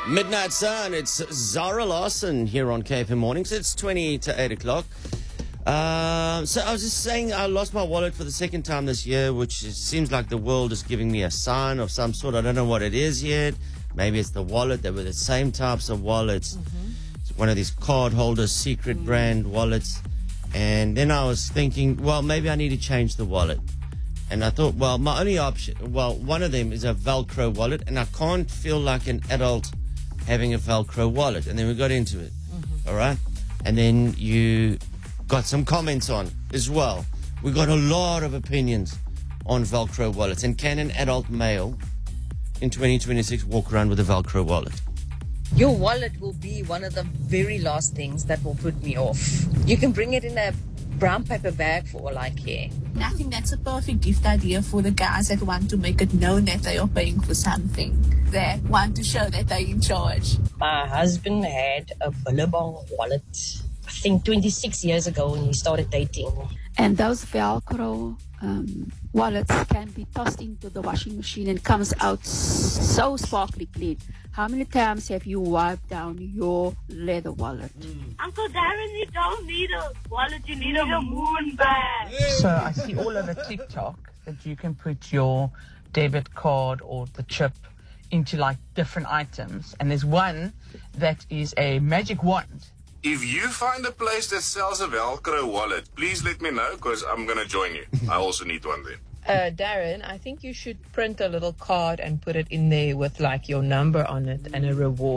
Midnight Sun, it's Zara Larson here on KFM Mornings. It's 20 to 8 o'clock. So I was just saying I lost my wallet for the second time this year, which it seems like the world is giving me a sign of some sort. I don't know what it is yet. Maybe it's the wallet. They were the same types of wallets. It's one of these card holders, secret brand wallets. And then I was thinking, well, maybe I need to change the wallet. And I thought, well, my only option, one of them is a Velcro wallet, and I can't feel like an adult having a Velcro wallet. And then we got into it, all right? And then you got some comments on as well. We got a lot of opinions on Velcro wallets. And can an adult male in 2026 walk around with a Velcro wallet? Your wallet will be one of the very last things that will put me off. You can bring it in a brown paper bag for all I care. I think that's a perfect gift idea for the guys that want to make it known that they are paying for something, that want to show that they're in charge. My husband had a Billabong wallet, I think 26 years ago when we started dating. And those Velcro wallets can be tossed into the washing machine and comes out so sparkly clean. How many times have you wiped down your leather wallet? Uncle Darren, you don't need a wallet, you need a moon bag. So I see all over TikTok that you can put your debit card or the chip into like different items. And there's one that is a magic wand. If you find a place that sells a Velcro wallet, please let me know because I'm going to join you. I also need one then. Darren, I think you should print a little card and put it in there with like your number on it and a reward.